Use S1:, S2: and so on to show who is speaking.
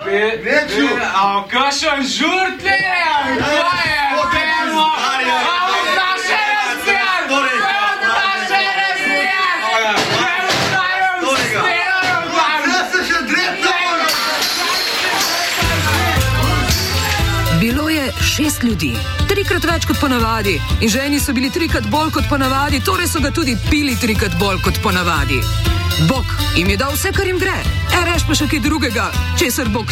S1: Večju! A kakšen žurtlje je? Kaj je? Pemo! A od naše razvijan! Od naše razvijan!
S2: Bilo je 6 ljudi, 3-krat več kot ponavadi, in ženi so bili 3-krat bolj kot ponavadi, torej so ga tudi pili 3-krat bolj kot ponavadi. Bog jim je dal vse, kar jim gre, reš pa še kaj drugega, česar Bog